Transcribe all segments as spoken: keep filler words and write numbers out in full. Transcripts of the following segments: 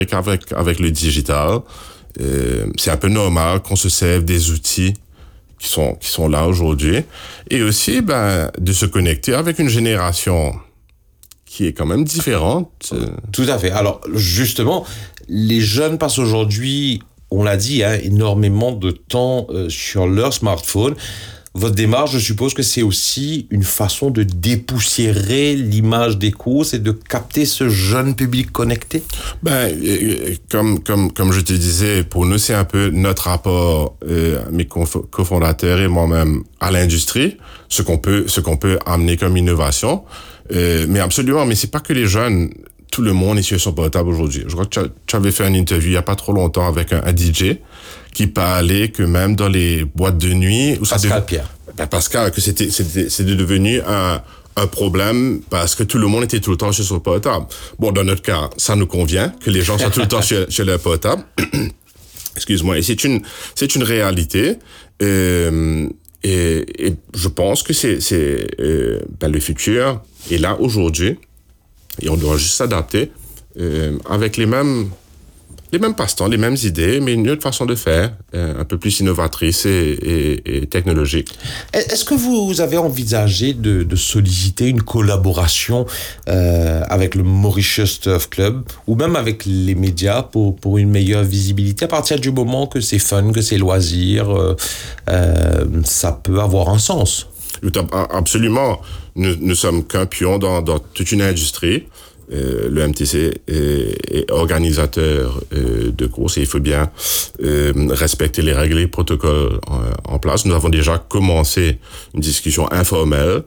avec, avec le digital, euh, c'est un peu normal qu'on se serve des outils qui sont, qui sont là aujourd'hui. Et aussi, ben, de se connecter avec une génération qui est quand même différente. Tout à fait. Alors, justement, les jeunes passent aujourd'hui, on l'a dit, hein, énormément de temps euh, sur leur smartphone. Votre démarche, je suppose que c'est aussi une façon de dépoussiérer l'image des courses et de capter ce jeune public connecté? Ben, comme, comme, comme je te disais, pour nous, c'est un peu notre rapport, euh, mes cofondateurs et moi-même, à l'industrie, ce qu'on peut, ce qu'on peut amener comme innovation. Euh, mais absolument, mais c'est pas que les jeunes, tout le monde est sur son portable aujourd'hui. Je crois que tu avais fait une interview il y a pas trop longtemps avec un, un D J qui parlait que même dans les boîtes de nuit... Où Pascal dev... Pierre. Ben Pascal, que c'était, c'était, c'était devenu un, un problème parce que tout le monde était tout le temps sur son portable. Bon, dans notre cas, ça nous convient que les gens soient tout le temps sur, sur leur portable. Excuse-moi. Et c'est une, c'est une réalité. Euh, et, et je pense que c'est, c'est euh, ben le futur est là aujourd'hui. Et on doit juste s'adapter euh, avec les mêmes... les mêmes passe-temps, les mêmes idées, mais une autre façon de faire, euh, un peu plus innovatrice et, et, et technologique. Est-ce que vous avez envisagé de, de solliciter une collaboration euh, avec le Mauritius Turf Club ou même avec les médias pour, pour une meilleure visibilité à partir du moment que c'est fun, que c'est loisir, euh, euh, ça peut avoir un sens? Absolument. Nous, nous sommes qu'un pion dans, dans toute une industrie. Euh, le M T C est, est organisateur euh, de courses et il faut bien euh, respecter les règles et les protocoles en, en place. Nous avons déjà commencé une discussion informelle,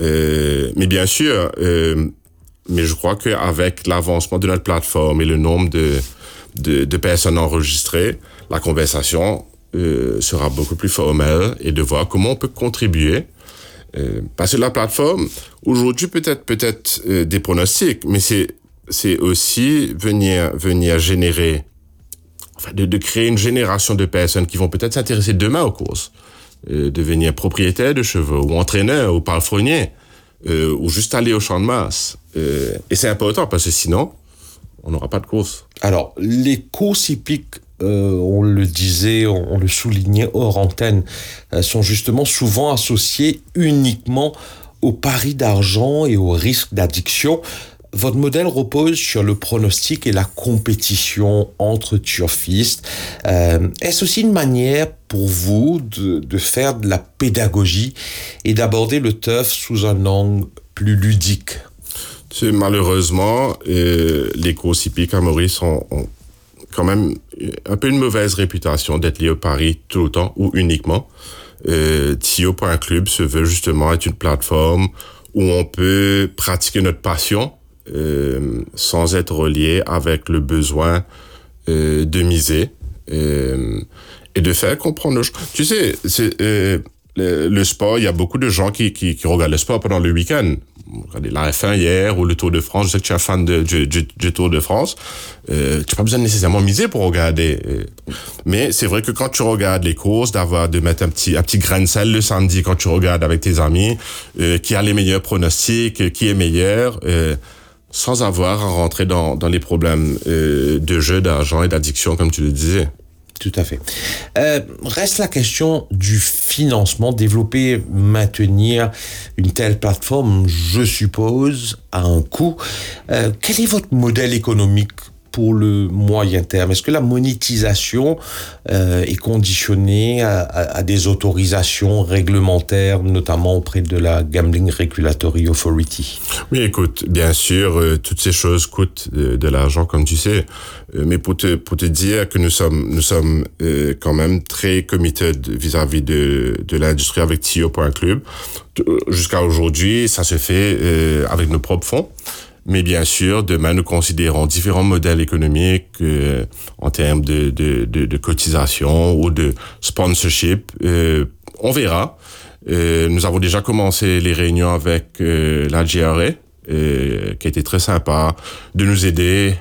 euh, mais bien sûr, euh, mais je crois qu'avec l'avancement de notre plateforme et le nombre de, de, de personnes enregistrées, la conversation euh, sera beaucoup plus formelle et de voir comment on peut contribuer. Euh, parce que la plateforme, aujourd'hui, peut-être, peut-être euh, des pronostics, mais c'est, c'est aussi venir, venir générer, enfin, de, de créer une génération de personnes qui vont peut-être s'intéresser demain aux courses, euh, devenir propriétaires de chevaux, ou entraîneurs, ou palefreniers, euh, ou juste aller au champ de masse. Euh, et c'est important parce que sinon, on n'aura pas de course. Alors, les courses hippiques, Euh, on le disait, on, on le soulignait hors antenne, euh, sont justement souvent associés uniquement aux paris d'argent et aux risques d'addiction. Votre modèle repose sur le pronostic et la compétition entre turfistes. Euh, est-ce aussi une manière pour vous de, de faire de la pédagogie et d'aborder le turf sous un angle plus ludique? C'est malheureusement, euh, les courses hippiques à Maurice ont, ont quand même un peu une mauvaise réputation d'être lié au pari tout le temps ou uniquement. Euh, T I O point club se veut justement être une plateforme où on peut pratiquer notre passion euh, sans être relié avec le besoin euh, de miser euh, et de faire comprendre nos... Tu sais, c'est, euh, le, le sport, il y a beaucoup de gens qui, qui, qui regardent le sport pendant le week-end. Regardez la F un hier ou le Tour de France. Je sais que tu es un fan de, du, du, du Tour de France. Euh, tu n'as pas besoin nécessairement miser pour regarder. Mais c'est vrai que quand tu regardes les courses, d'avoir de mettre un petit un petit grain de sel le samedi quand tu regardes avec tes amis, euh, qui a les meilleurs pronostics, qui est meilleur, euh, sans avoir à rentrer dans dans les problèmes euh, de jeu, d'argent et d'addiction comme tu le disais. Tout à fait. Euh, reste la question du financement. Développer, maintenir une telle plateforme, je suppose, a un coût. Euh, quel est votre modèle économique pour le moyen terme? Est-ce que la monétisation euh, est conditionnée à, à, à des autorisations réglementaires, notamment auprès de la Gambling Regulatory Authority? Oui, écoute, bien sûr, euh, toutes ces choses coûtent de, de l'argent, comme tu sais. Euh, mais pour te pour te dire que nous sommes nous sommes euh, quand même très committed vis-à-vis de de l'industrie avec T I O point club. Jusqu'à aujourd'hui, ça se fait euh, avec nos propres fonds. Mais bien sûr, demain, nous considérons différents modèles économiques euh, en termes de, de, de, de cotisation ou de sponsorship. Euh, on verra. Euh, nous avons déjà commencé les réunions avec euh, la G R A, euh, qui a été très sympa de nous aider.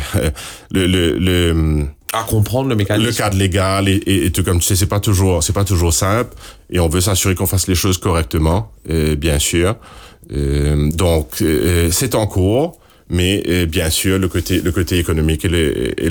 le, le, le, à comprendre le mécanisme. Le cadre légal et, et, et tout, comme tu sais, c'est pas toujours, c'est pas toujours simple. Et on veut s'assurer qu'on fasse les choses correctement, euh, bien sûr. Euh, donc, euh, c'est en cours, mais euh, bien sûr le côté le côté économique et le, et